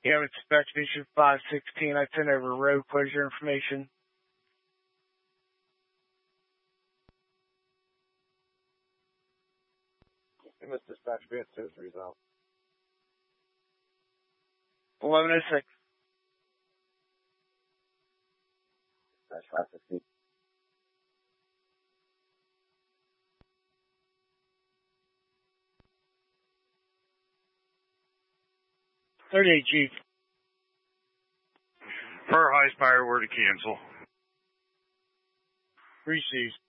Yeah, it's Dispatch 516. I sent over road closure information. Hey, Mr. Dispatch, we had 2-3 out. 1106. Dispatch 516. 38, Chief. Per high spire, word to cancel. Received.